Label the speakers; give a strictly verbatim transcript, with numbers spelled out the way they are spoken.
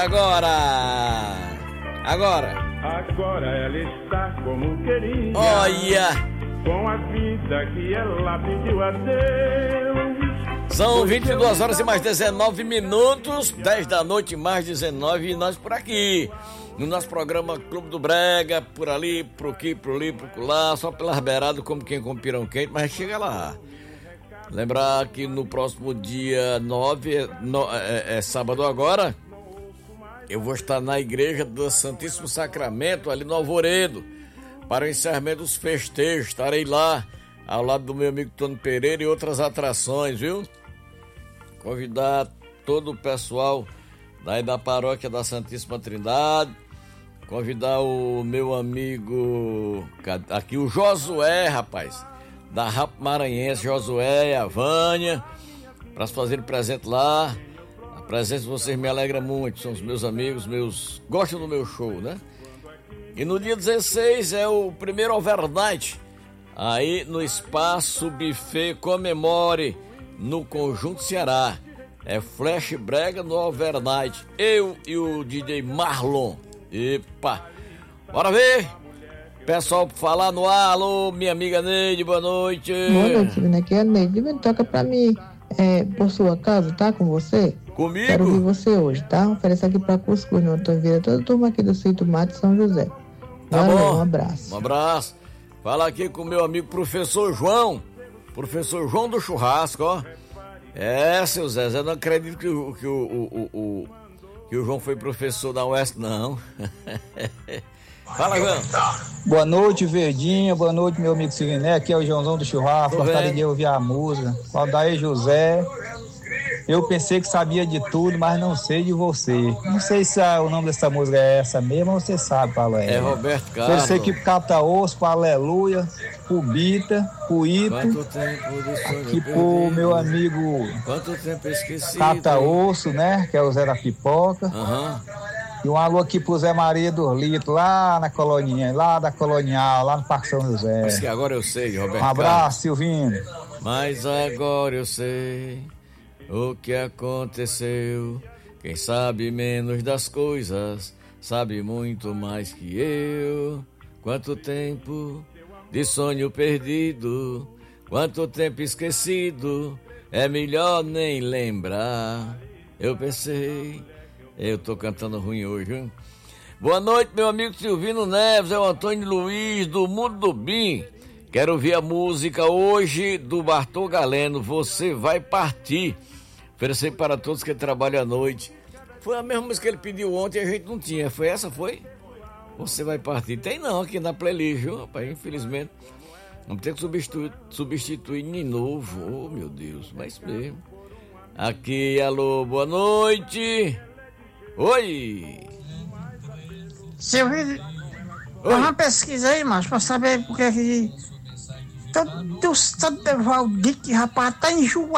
Speaker 1: Agora! Agora!
Speaker 2: Agora ela está como queria.
Speaker 1: Olha!
Speaker 2: Com a vida que ela pediu a Deus.
Speaker 1: São vinte e duas horas e mais dezenove minutos, dez da noite mais dezenove, e nós por aqui, no nosso programa Clube do Brega, por ali, por aqui, por ali, por lá, só pelas beiradas, como quem com pirão quente, mas chega lá. Lembrar que no próximo dia nove, no, é, é sábado agora, eu vou estar na igreja do Santíssimo Sacramento, ali no Alvoredo, para o encerramento dos festejos. Estarei lá, ao lado do meu amigo Tony Pereira e outras atrações, viu? Convidar todo o pessoal daí da paróquia da Santíssima Trindade, convidar o meu amigo, aqui o Josué, rapaz, da Rapa Maranhense, Josué e a Vânia, para se fazerem presente lá. A presença de vocês me alegra muito, são os meus amigos, meus gostam do meu show, né? E no dia dezesseis é o primeiro overnight, aí no Espaço Buffet Comemore, no Conjunto Ceará. É Flash Brega no overnight, eu e o D J Marlon. Epa, bora ver? Pessoal, por falar no ar, alô, minha amiga Neide, boa noite.
Speaker 3: Boa noite, Silvina, aqui é a Neide. Toca pra mim, é, por sua casa, tá? Com você?
Speaker 1: Comigo?
Speaker 3: Quero ouvir você hoje, tá? Oferece aqui pra Cuscuz, no Antônio Vieira, toda a turma aqui do Sítio Mato São José.
Speaker 1: Tá
Speaker 3: Valeu,
Speaker 1: bom.
Speaker 3: Um abraço.
Speaker 1: Um abraço. Fala aqui com o meu amigo professor João, professor João do Churrasco, ó. É, seu Zé, eu não acredito que o, que o, o, o, que o João foi professor da U E S, não. Fala, João.
Speaker 4: Boa noite, Verdinha. Boa noite, meu amigo Siriné. Aqui é o Joãozão do Churrasco. Gostaria de ouvir a música. Valdair José. Eu pensei que sabia de tudo, mas não sei de você. Não sei se a, o nome dessa música é essa mesmo ou você sabe qual é.
Speaker 1: É Roberto Carlos.
Speaker 4: Eu sei que Cata Osso, pro Aleluia, pro Bita, pro Ito.
Speaker 1: Quanto tempo de sonho
Speaker 4: aqui pro meu amigo.
Speaker 1: Quanto tempo esquecido.
Speaker 4: Cata Osso, né? Que é o Zé da Pipoca.
Speaker 1: Aham. Uhum.
Speaker 4: E um alô aqui pro Zé Maria do Lito, lá na Coloninha, lá da Colonial, lá no Parque São José.
Speaker 1: Mas que agora eu sei, Roberto.
Speaker 4: Um abraço,
Speaker 1: Carlos.
Speaker 4: Silvino.
Speaker 1: Mas agora eu sei o que aconteceu. Quem sabe menos das coisas sabe muito mais que eu. Quanto tempo de sonho perdido, quanto tempo esquecido, é melhor nem lembrar. Eu pensei... Eu tô cantando ruim hoje, hein? Boa noite, meu amigo Silvino Neves, é o Antônio Luiz, do Mundo do Bim. Quero ouvir a música hoje do Bartol Galeno, Você Vai Partir. Oferecer para todos que trabalham à noite. Foi a mesma música que ele pediu ontem e a gente não tinha. Foi essa, foi? Você Vai Partir. Tem não aqui na playlist, viu, rapaz? Infelizmente. Vamos ter que substituir, substituir de novo. Oh, meu Deus, mas mesmo. Aqui, alô, boa noite. Oi!
Speaker 5: Silvio, faz uma pesquisa aí, macho, pra saber porque que todo, todo Valdir, rapaz, tá enjoado.